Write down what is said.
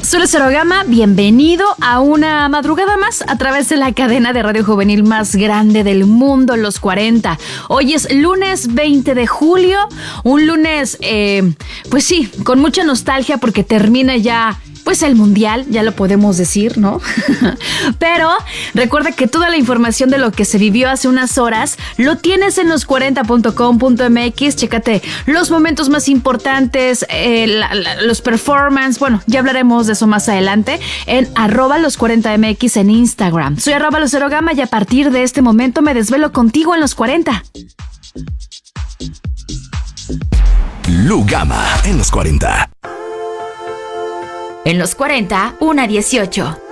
Soy Cero Gama, bienvenido a una madrugada más a través de la cadena de radio juvenil más grande del mundo, Los 40. Hoy es lunes 20 de julio, un lunes, pues sí, con mucha nostalgia porque termina ya pues el mundial, ya lo podemos decir, ¿no? Pero recuerda que toda la información de lo que se vivió hace unas horas lo tienes en los40.com.mx. Chécate los momentos más importantes, los performance. Bueno, ya hablaremos de eso más adelante en @los40mx en Instagram. Soy @loscerogama y a partir de este momento me desvelo contigo en Los 40. Lugama en Los 40. En Los 40, 1 a 18.